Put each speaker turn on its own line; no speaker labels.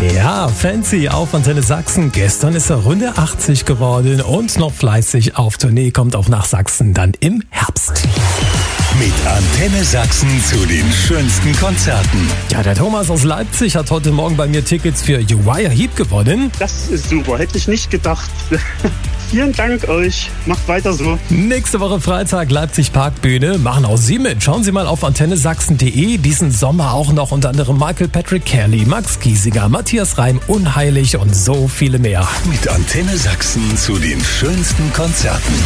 Ja, Fancy auf Antenne Sachsen. Gestern ist er Runde 80 geworden und noch fleißig auf Tournee, kommt auch nach Sachsen dann im Herbst.
Mit Antenne Sachsen zu den schönsten Konzerten.
Ja, der Thomas aus Leipzig hat heute Morgen bei mir Tickets für Uriah Heep gewonnen.
Das ist super, hätte ich nicht gedacht. Vielen Dank euch, macht weiter so.
Nächste Woche Freitag Leipzig Parkbühne, machen auch Sie mit. Schauen Sie mal auf antennesachsen.de. Diesen Sommer auch noch unter anderem Michael Patrick Kelly, Max Giesinger, Matthias Reim, Unheilig und so viele mehr.
Mit Antenne Sachsen zu den schönsten Konzerten.